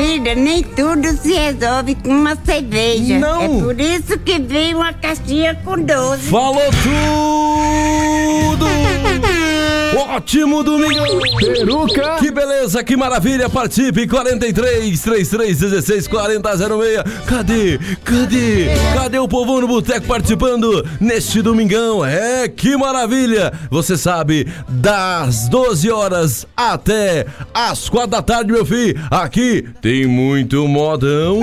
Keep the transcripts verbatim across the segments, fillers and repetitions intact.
vida, nem tudo se resolve com uma cerveja. Não. É por isso que vem uma caixinha com doze. Falou tudo! Ótimo domingo! Peruca! Que beleza, que maravilha! Participe! quarenta e três, trinta e três, dezesseis, quarenta, zero seis. Cadê? Cadê? Cadê o povão no boteco participando neste domingão? É, que maravilha! Você sabe, das doze horas até as quatro da tarde, meu filho, aqui tem muito modão.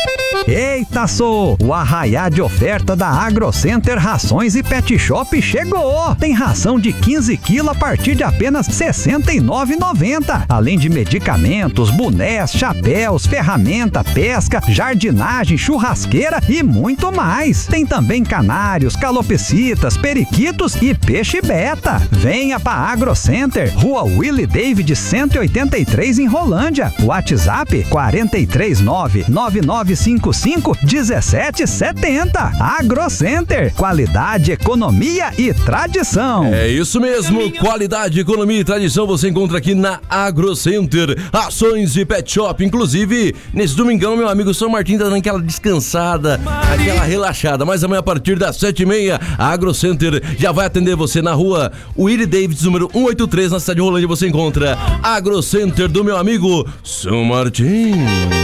Eita, sou! O arraiá de oferta da AgroCenter Rações e Pet Shop chegou! Tem ração de quinze quilos a partir de apenas sessenta e nove reais e noventa centavos. Além de medicamentos, bonés, chapéus, ferramenta, pesca, jardinagem, churrasqueira e muito mais. Tem também canários, calopsitas, periquitos e peixe beta. Venha para AgroCenter, Rua Willie David cento e oitenta e três em Rolândia. WhatsApp quatro três nove, nove nove cinco cinco, um sete sete zero. AgroCenter, qualidade, economia e tradição. É isso mesmo, qualidade, economia e tradição você encontra aqui na AgroCenter. Ações e Pet Shop, inclusive nesse domingão, meu amigo São Martin tá dando aquela descansada, aquela relaxada, mas amanhã a partir das sete e meia, a AgroCenter já vai atender você na rua Willie Davids, número cento e oitenta e três, na cidade de Rolândia. Você encontra AgroCenter do meu amigo São Martin.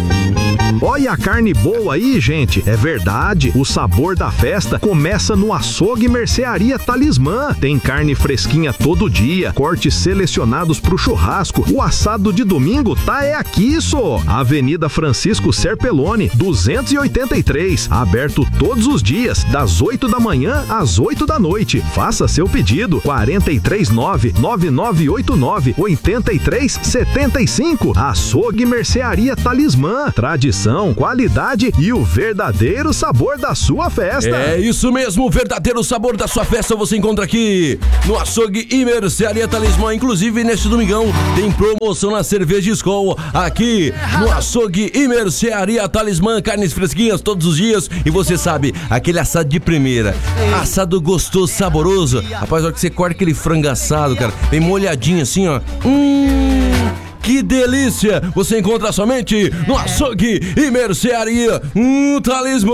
Olha a carne boa aí, gente. É verdade, o sabor da festa começa no Açougue Mercearia Talismã. Tem carne fresquinha todo dia, cortes selecionados pro churrasco. O assado de domingo tá é aqui, só. Avenida Francisco Serpelloni, duzentos e oitenta e três. Aberto todos os dias, das oito da manhã às oito da noite. Faça seu pedido, quatro três nove, nove nove oito nove, oito três sete cinco. Açougue Mercearia Talismã. Tradição, qualidade e o verdadeiro sabor da sua festa. É isso mesmo, o verdadeiro sabor da sua festa você encontra aqui no Açougue e Mercearia Talismã. Inclusive, neste domingão tem promoção na cerveja Skol aqui no Açougue e Mercearia Talismã. Carnes fresquinhas todos os dias e você sabe, aquele assado de primeira, assado gostoso, saboroso. Rapaz, olha que você corta aquele frango assado, cara, bem molhadinho assim, ó. Hum... Que delícia! Você encontra somente no Açougue e Mercearia um Talismã.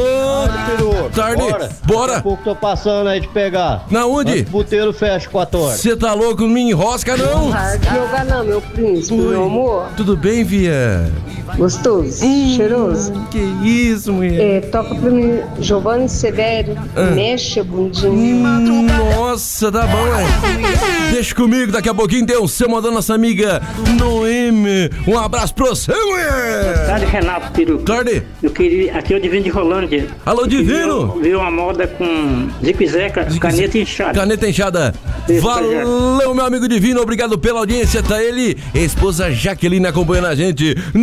Tarde, bora! bora. Daqui a pouco tô passando aí de pegar. Na onde? O puteiro fecha quatro horas. Você tá louco? Não me enrosca, não? Yoga não, meu príncipe, Oi. meu amor. Tudo bem, Via? Gostoso, Hum, cheiroso. Que isso, mulher? É, toca pra mim, Giovanni Severo, Ah. mexe a bundinha. Hum, nossa, tá bom, é. Deixa comigo, daqui a pouquinho tem um seu mandando nossa amiga Noemi. Um abraço pra você, mulher! Tarde, Renato Peru. Tarde. Eu queria. Aqui é o Divino de Rolândia. Alô, Divino! Viu, viu uma moda com Zico e Zeca, caneta inchada. Caneta inchada. Isso, Valeu, meu amigo Divino, obrigado pela audiência. Tá ele, esposa Jaqueline acompanhando a gente